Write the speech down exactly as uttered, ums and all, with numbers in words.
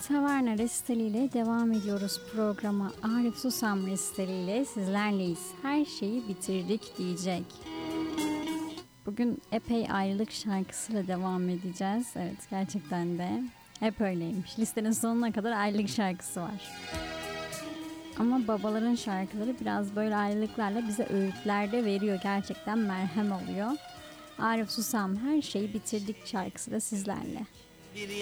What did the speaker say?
Taverna resitaliyle devam ediyoruz programa. Arif Susam resitaliyle sizlerleyiz. Her şeyi bitirdik diyecek. Bugün epey ayrılık şarkısıyla devam edeceğiz. Evet, gerçekten de hep öyleymiş. Listenin sonuna kadar ayrılık şarkısı var. Ama babaların şarkıları biraz böyle ayrılıklarla bize öğütler de veriyor. Gerçekten merhem oluyor. Arif Susam Her Şeyi Bitirdik şarkısı da sizlerle. Bir